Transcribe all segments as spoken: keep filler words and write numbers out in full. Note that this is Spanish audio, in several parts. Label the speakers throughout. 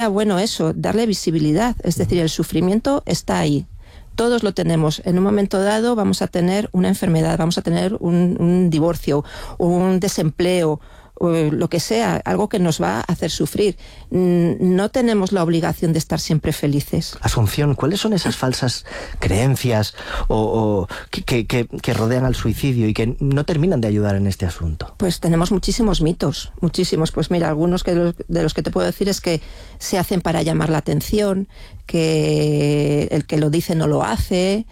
Speaker 1: sería bueno eso, darle visibilidad. Es decir, el sufrimiento está ahí. Todos lo tenemos. En un momento dado vamos a tener una enfermedad, vamos a tener un, un divorcio, un desempleo, o lo que sea, algo que nos va a hacer sufrir. No tenemos la obligación de estar siempre felices.
Speaker 2: Asunción, ¿cuáles son esas falsas creencias o, o que, que, que rodean al suicidio y que no terminan de ayudar en este asunto?
Speaker 1: Pues tenemos muchísimos mitos, muchísimos. Pues mira, algunos que los, de los que te puedo decir es que se hacen para llamar la atención, que el que lo dice no lo hace,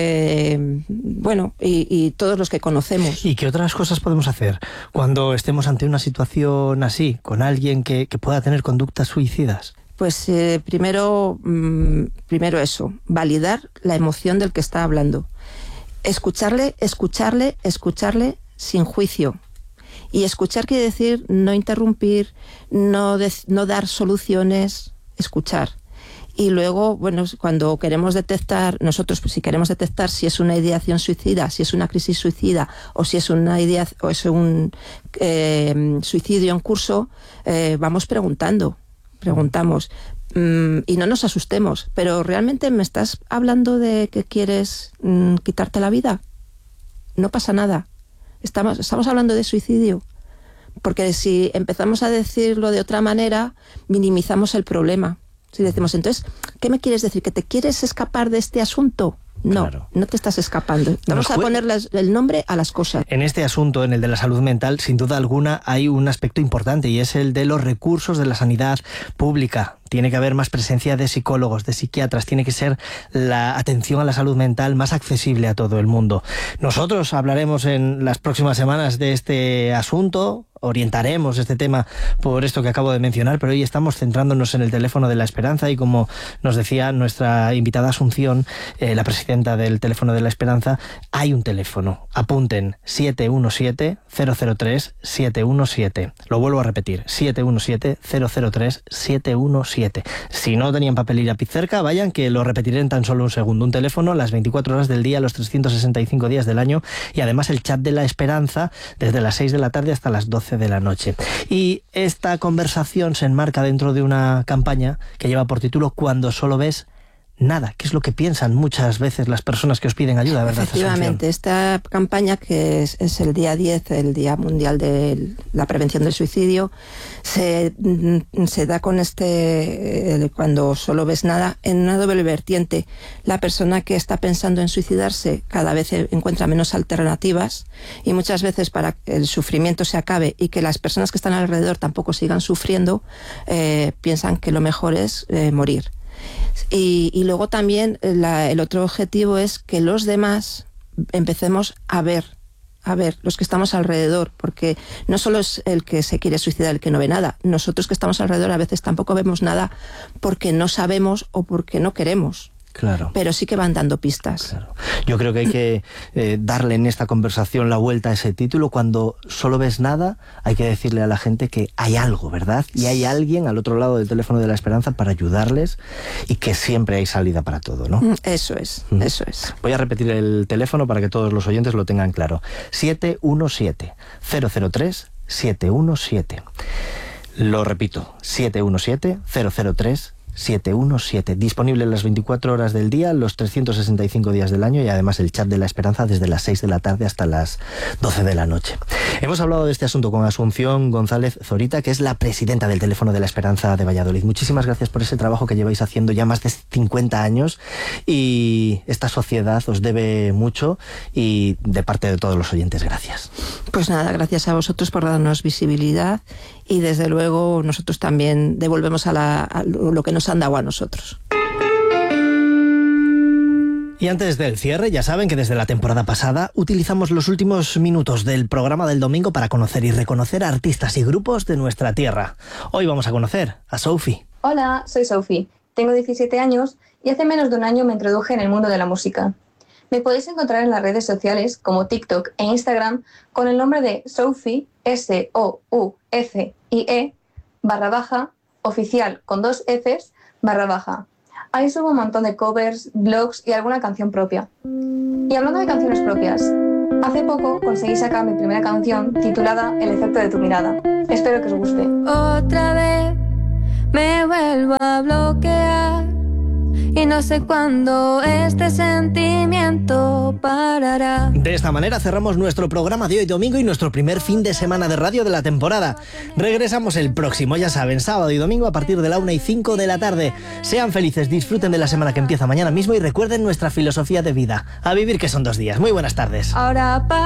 Speaker 1: eh, bueno, y, y todos los que conocemos.
Speaker 2: ¿Y qué otras cosas podemos hacer cuando estemos ante una situación así, con alguien que, que pueda tener conductas suicidas?
Speaker 1: Pues eh, primero, mmm, primero eso, validar la emoción del que está hablando. Escucharle, escucharle, escucharle sin juicio. Y escuchar quiere decir no interrumpir, no, de, no dar soluciones, escuchar. Y luego, bueno, cuando queremos detectar, nosotros pues, si queremos detectar si es una ideación suicida, si es una crisis suicida o si es una idea o es un eh, suicidio en curso, eh, vamos preguntando, preguntamos. Mm, y no nos asustemos, pero ¿realmente me estás hablando de que quieres mm, quitarte la vida? No pasa nada. Estamos, estamos hablando de suicidio. Porque si empezamos a decirlo de otra manera, minimizamos el problema. Si decimos, entonces, ¿qué me quieres decir? ¿Que te quieres escapar de este asunto? No, claro. No te estás escapando. Vamos a poner el nombre a las cosas.
Speaker 2: En este asunto, en el de la salud mental, sin duda alguna hay un aspecto importante y es el de los recursos de la sanidad pública. Tiene que haber más presencia de psicólogos, de psiquiatras, tiene que ser la atención a la salud mental más accesible a todo el mundo. Nosotros hablaremos en las próximas semanas de este asunto, orientaremos este tema por esto que acabo de mencionar, pero hoy estamos centrándonos en el teléfono de la esperanza y como nos decía nuestra invitada Asunción, eh, la presidenta del teléfono de la esperanza, hay un teléfono. Apunten siete uno siete, cero cero tres, siete uno siete. Lo vuelvo a repetir, siete uno siete, cero cero tres, siete uno siete. Si no tenían papel y lápiz cerca, vayan que lo repetiré en tan solo un segundo. Un teléfono las veinticuatro horas del día, los trescientos sesenta y cinco días del año y además el chat de la esperanza desde las seis de la tarde hasta las doce de la noche. Y esta conversación se enmarca dentro de una campaña que lleva por título Cuando solo ves nada, que es lo que piensan muchas veces las personas que os piden ayuda, ¿verdad?
Speaker 1: Efectivamente, esta campaña que es, es el día diez, el Día Mundial de la Prevención del Suicidio, se, se da con este, eh, cuando solo ves nada, en una doble vertiente. La persona que está pensando en suicidarse cada vez encuentra menos alternativas y muchas veces para que el sufrimiento se acabe y que las personas que están alrededor tampoco sigan sufriendo, eh, piensan que lo mejor es eh, morir. Y, y luego también la, el otro objetivo es que los demás empecemos a ver, a ver, los que estamos alrededor, porque no solo es el que se quiere suicidar el que no ve nada, nosotros que estamos alrededor a veces tampoco vemos nada porque no sabemos o porque no queremos.
Speaker 2: Claro.
Speaker 1: Pero sí que van dando pistas.
Speaker 2: Claro. Yo creo que hay que eh, darle en esta conversación la vuelta a ese título. Cuando solo ves nada, hay que decirle a la gente que hay algo, ¿verdad? Y hay alguien al otro lado del teléfono de la esperanza para ayudarles y que siempre hay salida para todo, ¿no?
Speaker 1: Eso es, mm. eso es.
Speaker 2: Voy a repetir el teléfono para que todos los oyentes lo tengan claro. siete uno siete, cero cero tres, siete uno siete. Lo repito, siete uno siete, cero cero tres, siete uno siete, disponible las veinticuatro horas del día, los trescientos sesenta y cinco días del año y además el chat de la esperanza desde las seis de la tarde hasta las doce de la noche. Hemos hablado de este asunto con Asunción González Zorita, que es la presidenta del Teléfono de la Esperanza de Valladolid. Muchísimas gracias por ese trabajo que lleváis haciendo ya más de cincuenta años y esta sociedad os debe mucho y de parte de todos los oyentes, gracias.
Speaker 1: Pues nada, gracias a vosotros por darnos visibilidad y desde luego nosotros también devolvemos a, la, a lo que nos han dado a nosotros.
Speaker 2: Y antes del cierre, ya saben que desde la temporada pasada utilizamos los últimos minutos del programa del domingo para conocer y reconocer a artistas y grupos de nuestra tierra. Hoy vamos a conocer a Sophie.
Speaker 3: Hola, soy Sophie, tengo diecisiete años y hace menos de un año me introduje en el mundo de la música. Me podéis encontrar en las redes sociales como TikTok e Instagram con el nombre de Sophie, S O U F I E, barra baja, oficial con dos Fs, barra baja. Ahí subo un montón de covers, blogs y alguna canción propia. Y hablando de canciones propias, hace poco conseguí sacar mi primera canción titulada El efecto de tu mirada. Espero que os guste.
Speaker 4: Otra vez me vuelvo a bloquear y no sé cuándo este sentimiento parará.
Speaker 2: De esta manera cerramos nuestro programa de hoy domingo y nuestro primer fin de semana de radio de la temporada. Regresamos el próximo, ya saben, sábado y domingo a partir de la una y cinco de la tarde. Sean felices, disfruten de la semana que empieza mañana mismo y recuerden nuestra filosofía de vida. A vivir, que son dos días. Muy buenas tardes.
Speaker 4: Ahora pa